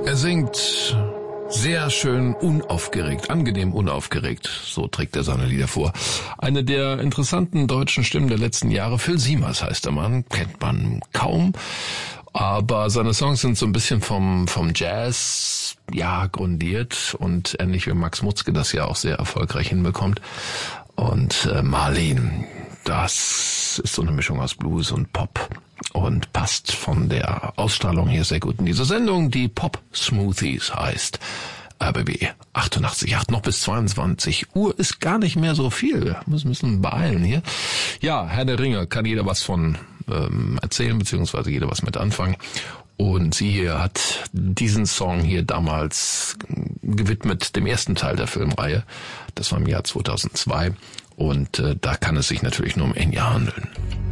Er singt sehr schön unaufgeregt, angenehm unaufgeregt, so trägt er seine Lieder vor. Eine der interessanten deutschen Stimmen der letzten Jahre, Phil Siemers heißt der Mann, kennt man kaum, aber seine Songs sind so ein bisschen vom Jazz, ja, grundiert und ähnlich wie Max Mutzke das ja auch sehr erfolgreich hinbekommt. Und Marleen, das ist so eine Mischung aus Blues und Pop und passt von der Ausstrahlung hier sehr gut in diese Sendung, die Pop Smoothies heißt. RBB 88.8 noch bis 22 Uhr ist gar nicht mehr so viel. Wir müssen beeilen hier. Ja, Herr der Ringe, kann jeder was von erzählen, beziehungsweise jeder was mit anfangen. Und sie hier hat diesen Song hier damals gewidmet dem ersten Teil der Filmreihe. Das war im Jahr 2002. Und da kann es sich natürlich nur um Enya handeln.